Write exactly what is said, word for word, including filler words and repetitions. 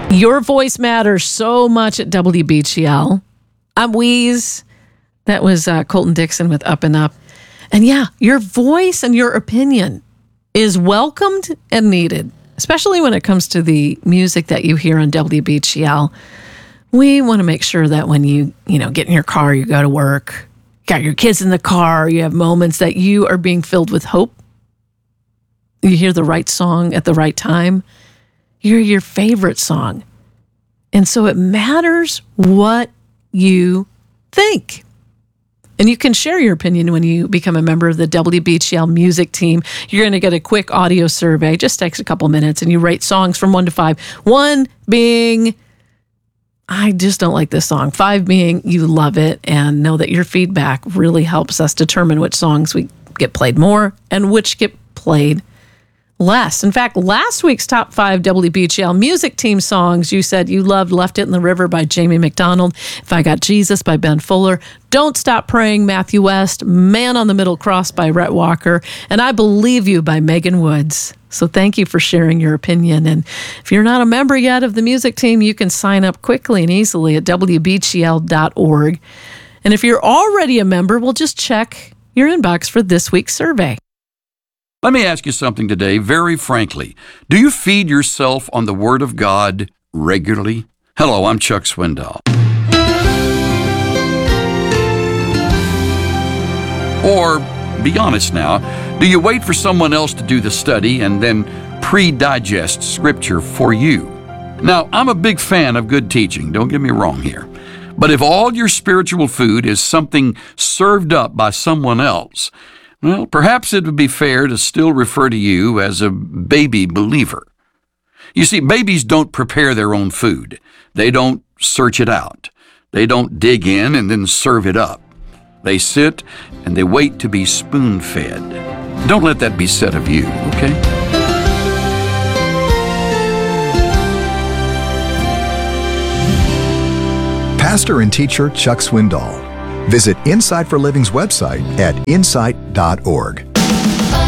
Your voice matters so much at W B G L. I'm Wheeze. That was uh, Colton Dixon with Up and Up. And yeah, your voice and your opinion is welcomed and needed, especially when it comes to the music that you hear on W B G L. We want to make sure that when you, you know, get in your car, you go to work, got your kids in the car, you have moments that you are being filled with hope. You hear the right song at the right time. You hear your favorite song. And so it matters what you think. And you can share your opinion when you become a member of the W B G L music team. You're going to get a quick audio survey. Just takes a couple minutes, and you rate songs from one to five. One being, I just don't like this song. Five being, you love it, and know that your feedback really helps us determine which songs we get played more and which get played less. In fact, last week's top five W B G L music team songs, you said you loved Left It in the River by Jamie McDonald, If I Got Jesus by Ben Fuller, Don't Stop Praying, Matthew West, Man on the Middle Cross by Rhett Walker, and I Believe You by Megan Woods. So thank you for sharing your opinion. And if you're not a member yet of the music team, you can sign up quickly and easily at W B G L dot org. And if you're already a member, we'll just check your inbox for this week's survey. Let me ask you something today, very frankly. Do you feed yourself on the Word of God regularly? Hello, I'm Chuck Swindoll. Or, be honest now, do you wait for someone else to do the study and then pre-digest Scripture for you? Now, I'm a big fan of good teaching, don't get me wrong here. But if all your spiritual food is something served up by someone else, well, perhaps it would be fair to still refer to you as a baby believer. You see, babies don't prepare their own food. They don't search it out. They don't dig in and then serve it up. They sit and they wait to be spoon-fed. Don't let that be said of you, okay? Pastor and teacher Chuck Swindoll. Visit Insight for Living's website at insight dot org.